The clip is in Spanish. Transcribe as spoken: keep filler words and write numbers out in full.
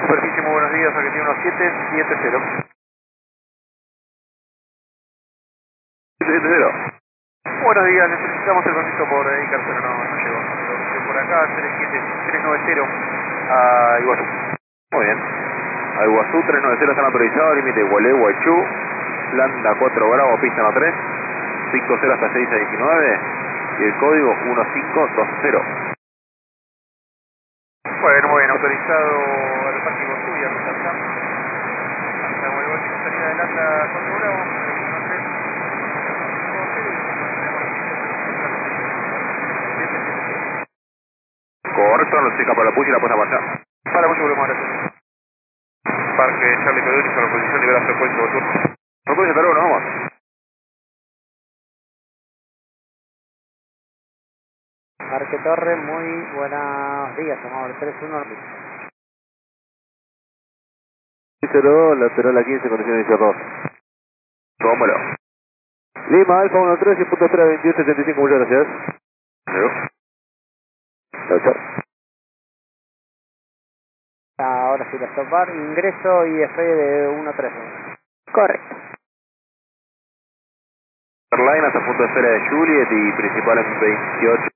Superficie, muy buenos días, Argentina uno siete siete cero. siete cero. Buenos días, necesitamos el contacto por Icar, pero no, no llegó. Estoy por acá, tres siete tres nueve cero a Iguazú. Muy bien. A Iguazú trescientos noventa están autorizados, límite Gualé, Guaychú, Landa cuatro Bravo, pista no tres, cinco cero hasta seis a diecinueve y el código uno cinco dos cero. Bueno, muy bien, autorizado al parque Iguazú y a Rosalía. Hasta vuelvo a salida de Landa cuatro Bravo, uno tres. Correcto, no se escapa la puya y la puesta a marchar. Para mucho volvemos a gracias. Parque Charlie Pedro, con la posición liberada frecuencia Iguazú. Frecuencia, hasta luego, nos vamos. Parque Torre, muy buenos días, amor, tres uno. cero dos, lateral a quince, condiciones dos. Tómalo. Lima, Alfa uno tres, punto tres, veintiocho setenta y cinco, muchas gracias. Adiós. Chao, chao. Ahora sí, la stop bar, ingreso y F de uno tres. Correcto. Airline hasta punto de espera de Juliet y principal en veintiocho